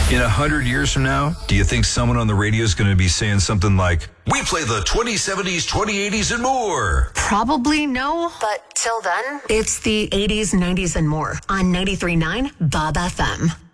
In 100 years from now, do you think someone on the radio is going to be saying something like, "We play the 2070s, 2080s, and more"? Probably no. But till then, it's the 80s, 90s, and more on 93.9 Bob FM.